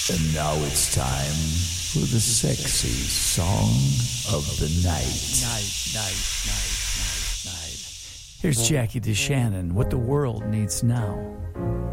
And now it's time for the sexy song of the night. Here's Jackie DeShannon, What the World Needs Now.